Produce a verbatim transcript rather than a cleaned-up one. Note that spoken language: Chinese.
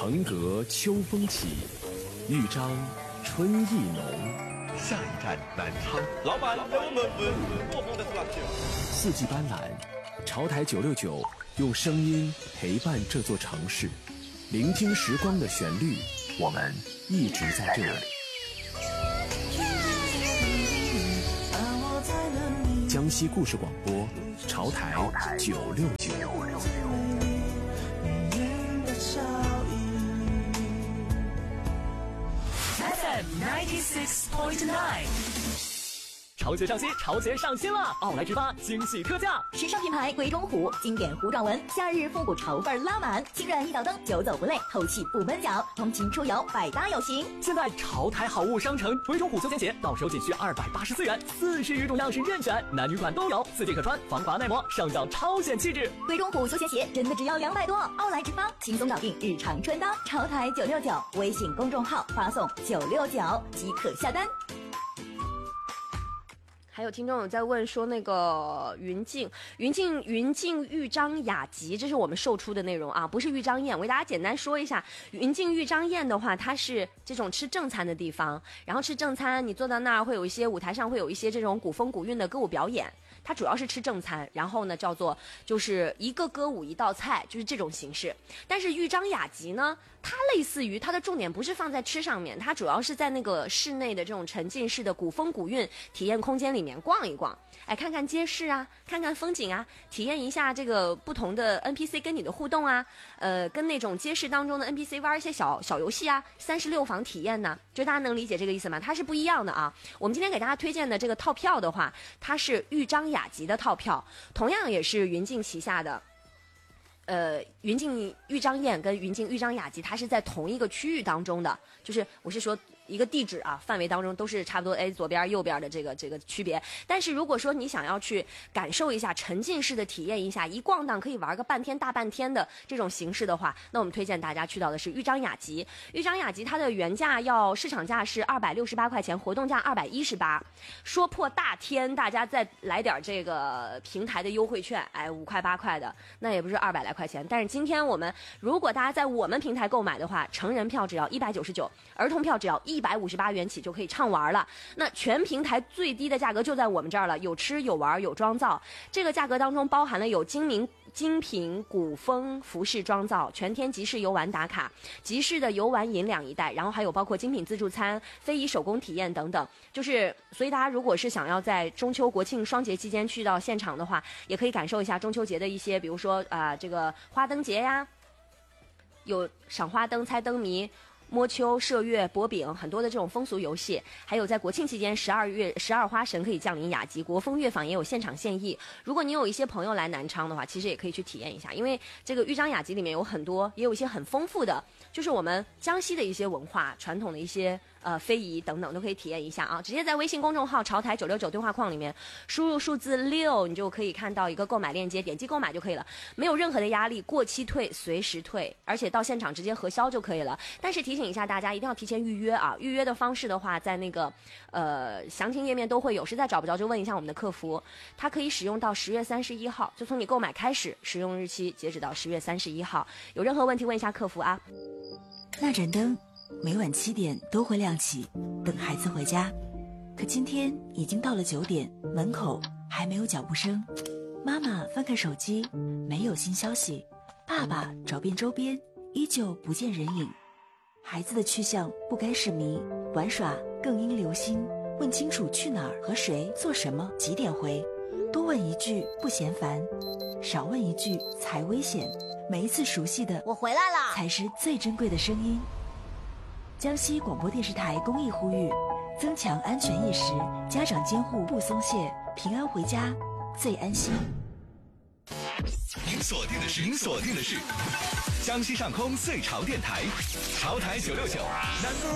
腾格秋风起，豫章春意浓。下一站南昌， 老板，给我们闻过后的辣椒。 四季斑斓，潮台九六九用声音陪伴这座城市，聆听时光的旋律，我们一直在这里。江西故事广播，潮台九六九。 F M ninety-six point nine， 潮鞋上新，潮鞋上新了！奥莱之发惊喜特价， 时尚品牌鬼冢虎经典糊状纹，夏日复古潮范拉满，轻软一脚蹬，久走不累，透气不闷脚，通勤出游百搭有型。 现在潮台好物商城鬼冢虎休闲鞋到手仅需二百八十四元，四十余种样式任选，男女款都有，四季可穿，防滑耐磨，上脚超显气质。 鬼冢虎休闲鞋真的只要两百多，奥莱之发轻松搞定日常穿搭。潮台九六九微信公众号发送九六九即可下单。 还有听众有在问说，那个云静云静云静豫章雅集，这是我们售出的内容啊，不是豫章宴。我给大家简单说一下，云静豫章宴的话，它是这种吃正餐的地方，然后吃正餐，你坐到那儿会有一些舞台上会有一些这种古风古韵的歌舞表演，它主要是吃正餐，然后呢叫做就是一个歌舞一道菜，就是这种形式。但是豫章雅集呢，它类似于它的重点不是放在吃上面，它主要是在那个室内的这种沉浸式的古风古韵体验空间里面逛一逛，哎，看看街市啊，看看风景啊，体验一下这个不同的 N P C 跟你的互动啊，呃，跟那种街市当中的 N P C 玩一些小小游戏啊，三十六房体验呢，就大家能理解这个意思吗？它是不一样的啊。我们今天给大家推荐的这个套票的话，它是豫章雅集的套票，同样也是云静旗下的。呃，云静豫章宴跟云静豫章雅集，它是在同一个区域当中的，就是我是说一个地址啊，范围当中都是差不多，哎，左边右边的这个这个区别。但是如果说你想要去感受一下沉浸式的体验一下，一逛荡可以玩个半天大半天的这种形式的话，那我们推荐大家去到的是豫章雅集。豫章雅集它的原价要市场价是二百六十八块钱，活动价二百一十八。说破大天，大家再来点这个平台的优惠券，哎，五块八块的，那也不是二百来块钱。但是今天我们如果大家在我们平台购买的话，成人票只要一百九十九，儿童票只要一百五十八元起就可以畅玩了。那全平台最低的价格就在我们这儿了，有吃有玩有妆造，这个价格当中包含了有精明精品古风服饰妆造，全天集市游玩打卡，集市的游玩饮两一袋，然后还有包括精品自助餐、非遗手工体验等等。就是所以大家如果是想要在中秋国庆双节期间去到现场的话，也可以感受一下中秋节的一些，比如说啊、呃、这个花灯节呀，有赏花灯、猜灯谜、摸秋、射月、博饼，很多的这种风俗游戏，还有在国庆期间十二月十二花神可以降临雅集，国风乐坊也有现场献艺。如果你有一些朋友来南昌的话，其实也可以去体验一下，因为这个豫章雅集里面有很多，也有一些很丰富的，就是我们江西的一些文化、传统的一些呃非遗等等都可以体验一下啊。直接在微信公众号潮台九六九对话框里面输入数字六，你就可以看到一个购买链接，点击购买就可以了，没有任何的压力，过期退随时退，而且到现场直接核销就可以了。但是提醒一下大家，一定要提前预约啊！预约的方式的话，在那个呃详情页面都会有，实在找不着就问一下我们的客服。它可以使用到十月三十一号，就从你购买开始，使用日期截止到十月三十一号。有任何问题问一下客服啊。 那盏灯每晚七点都会亮起，等孩子回家。可今天已经到了九点，门口还没有脚步声。妈妈翻看手机，没有新消息。爸爸找遍周边，依旧不见人影。孩子的去向不该是谜，玩耍更应留心，问清楚去哪儿和谁做什么几点回，多问一句不嫌烦，少问一句才危险。每一次熟悉的我回来了才是最珍贵的声音。江西广播电视台公益呼吁，增强安全意识，家长监护不松懈，平安回家最安心。 您锁定的是您锁定的是江西上空最潮电台，潮台九六九。